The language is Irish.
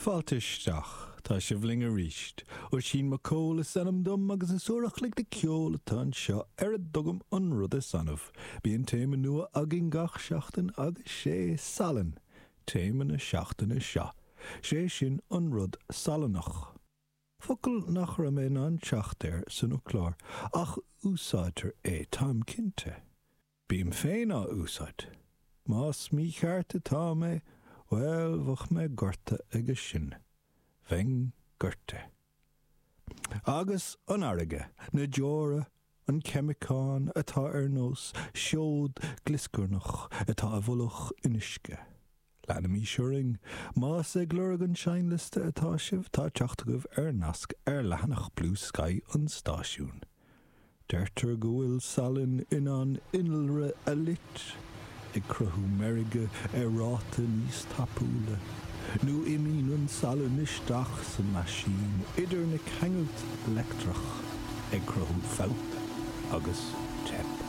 Fáiltisteach tá sé bhling a ríist ó sin má cóla sanam dom agus an súrach lig de ceola tá seo a dogam an rud a sanmh. Bíon téime nua agin gach seachtain agus sé salan. Téime na seachtainna seo. Sé sin an rud salanach. Focail nach ra mé an teachtair san uclár ach úsáidtar é tám cinnte. Bím féin á úsáid. Más mí chearta tá mé, well, bhach mé gorta agus sin. Bhein gorta. Agus an airige, na deora, an chemicán atá ar nós, seód gliscurnach atá a bhulach inisce. Lena mí siúring, más ag glurg an seinliste atá sibh tá teachtagah ar nasc ar lehanach Blue Sky an stáisiún. Deirtar go bhfuil salin in an inalre a lit, ag cruthú merige ar ráta níos tapúla. Nú imín an salin isteach sa maisín idir na cangalt electrach ag cruthú fát agus tep.